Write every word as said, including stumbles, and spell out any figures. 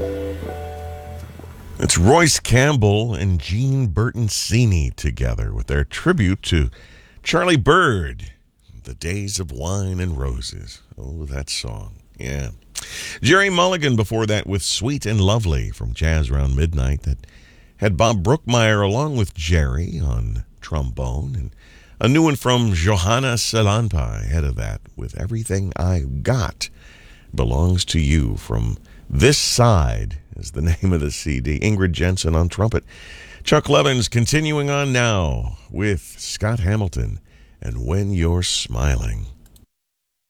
It's Royce Campbell and Gene Bertoncini together with their tribute to Charlie Bird, The Days of Wine and Roses. Oh, that song. Yeah. Jerry Mulligan before that with Sweet and Lovely from Jazz Around Midnight that had Bob Brookmeyer along with Jerry on trombone, and a new one from Johanna Salanpai ahead of that with Everything I Got Belongs to You from This Side is the name of the C D. Ingrid Jensen on trumpet. Chuck Levins continuing on now with Scott Hamilton and When You're Smiling.